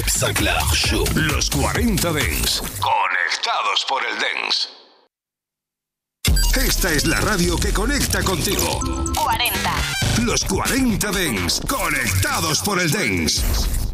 Philippe Sinclair Show. Los 40 Dance. Conectados por el Dance. Esta es la radio que conecta contigo. 40. Los 40 Dance. Conectados por el Dance.